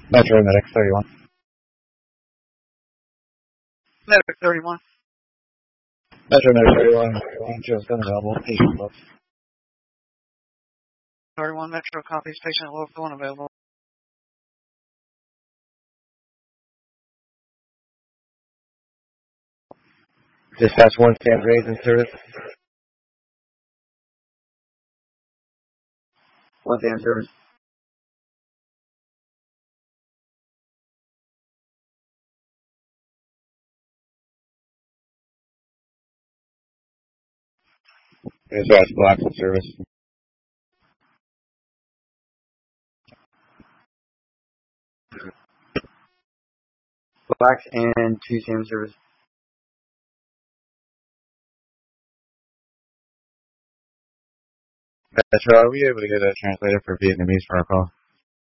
Metro Medic 31. Medic 31. Metro Medic 31. Metro's gun available. Patient book. 31 Metro copies. Patient local and available. Dispatch 1 stands raised in service. 1 stand service. Dispatch blocks in service. Blacks and 2 stand service. Metro, are we able to get a translator for Vietnamese for our call?